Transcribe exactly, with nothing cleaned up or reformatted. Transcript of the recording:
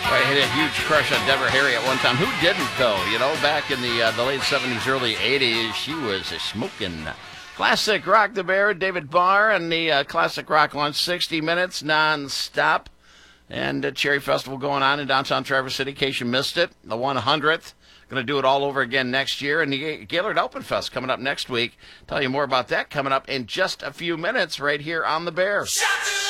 I had a huge crush on Deborah Harry at one time. Who didn't, though? You know, back in the uh, the late seventies, early eighties, she was a smoking classic rock. The Bear, David Barr, and the uh, classic rock lunch, sixty minutes non-stop. And uh, Cherry Festival going on in downtown Traverse City, in case you missed it. The one hundredth. Going to do it all over again next year. And the Gaylord Open Fest coming up next week. Tell you more about that coming up in just a few minutes right here on The Bear.